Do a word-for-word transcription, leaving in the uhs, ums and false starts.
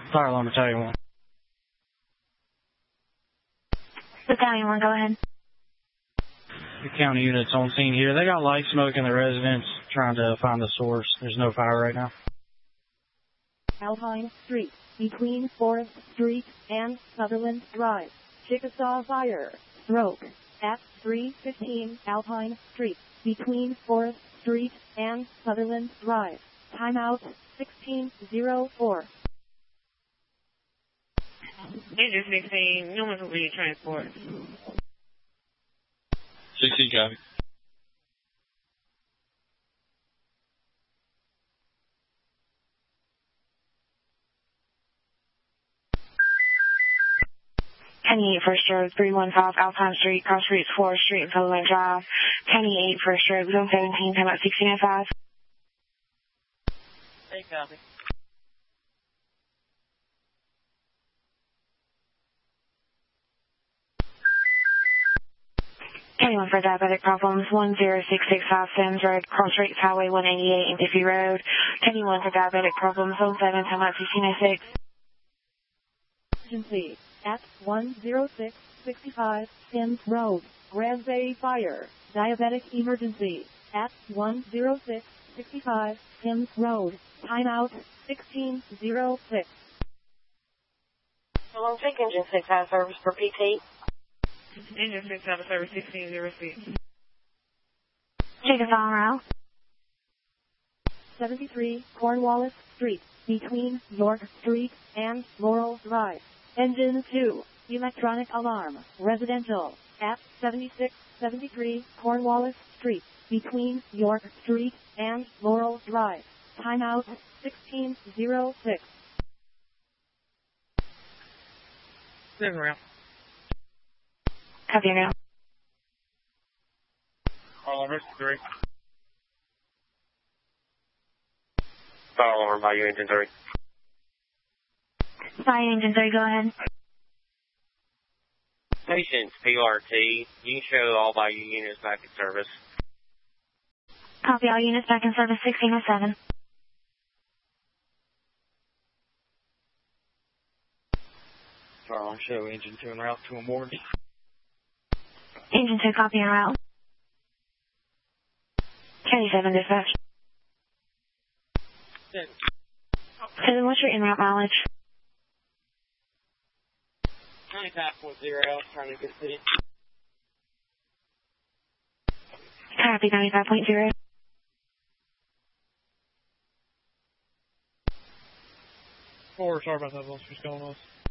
Fire alarm battalion one. Battalion one, go ahead. The county units on scene here. They got light smoke in the residence trying to find the source. There's no fire right now. Alpine Street, between Forest Street and Sutherland Drive. Chickasaw fire. Stroke. At three fifteen Alpine Street, between Forest Street and Sutherland Drive. Timeout sixteen oh four. Engine sixteen, no one's will be transport. sixteen copy. Penny eight First Road, three one five Alpine Street, cross streets Forest Street and Sutherland Drive. Penny eight First Road, zone seventeen, time out sixteen oh five. Hey, copy. Penny one for diabetic problems, one zero six six five Sims Road, cross streets Highway one eighty-eight and Diffie Road. Penny one for diabetic problems, zone seven, time out sixteen oh six. Emergency at one zero six six five Sims Road, Grand Bay fire. Diabetic emergency at one zero six six five Sims Road. Timeout sixteen oh six. Hello, take engine six out of service for P T. Engine six out of service sixteen oh six. Take a phone route. seventy-three Cornwallis Street, between York Street and Laurel Drive. Engine two, electronic alarm, residential, at seventy-six seventy-three Cornwallis Street, between York Street and Laurel Drive. Timeout sixteen oh six. Seven round. Copy now. Call over three. Fire alarm by you, engine three. Fire engine three, go ahead. Patients P R T. You can show all by you units back in service. Copy all units back in service sixteen oh seven. Fire alarm show engine two en route to a morgue. Engine two, copy en route. County seven, dispatch. Seven, what's your en route mileage? ninety-five point zero, trying to get city. Copy, ninety-five point zero. Four, sorry about that, boss. What's going on?